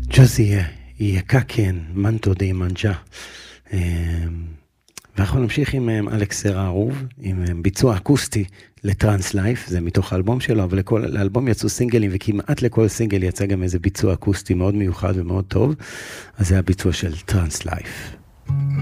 ג'וזי יקקן, מנטו די מנג'ה. ואנחנו נמשיך עם אלכס סררוב, עם ביצוע אקוסטי לטרנס לייף, זה מתוך האלבום שלו, אבל לאלבום יצאו סינגלים, וכמעט לכל סינגל יצא גם איזה ביצוע אקוסטי מאוד מיוחד ומאוד טוב, אז זה הביצוע של טרנס לייף.